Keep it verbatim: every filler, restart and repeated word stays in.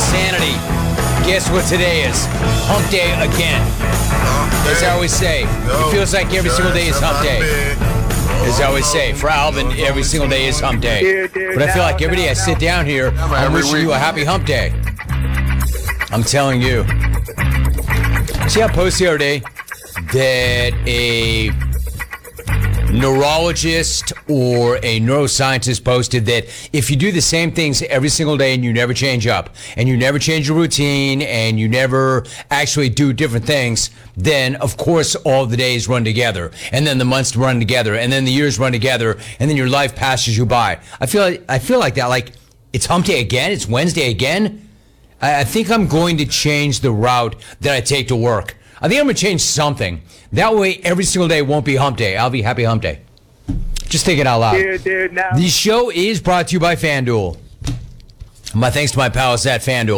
insanity. Guess what today is? Hump day again. As I always say, it feels like every single day is hump day. As I always say, for Alvin, every single day is hump day. But I feel like every day I sit down here, I'm wishing you a happy hump day. I'm telling you. See, I posted the other day that a neurologist or a neuroscientist posted that if you do the same things every single day and you never change up and you never change your routine and you never actually do different things, then of course all the days run together and then the months run together and then the years run together and then your life passes you by. I feel like, I feel like that, like it's hump day again, it's Wednesday again. I, I think I'm going to change the route that I take to work. I think I'm going to change something. That way, every single day won't be hump day. I'll be happy hump day. Just thinking out loud. Dude, dude, now. The show is brought to you by FanDuel. My thanks to my pals at FanDuel.